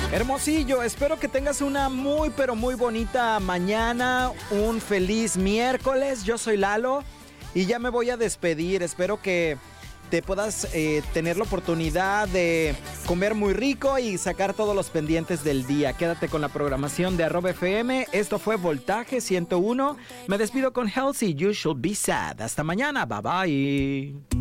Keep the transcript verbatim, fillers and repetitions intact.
Hermosillo, espero que tengas una muy pero muy bonita mañana, un feliz miércoles. Yo soy Lalo y ya me voy a despedir. Espero que te puedas eh, tener la oportunidad de comer muy rico y sacar todos los pendientes del día. Quédate con la programación de arroba F M. Esto fue Voltaje ciento uno. Me despido con Halsey, You Should Be Sad. Hasta mañana, bye bye.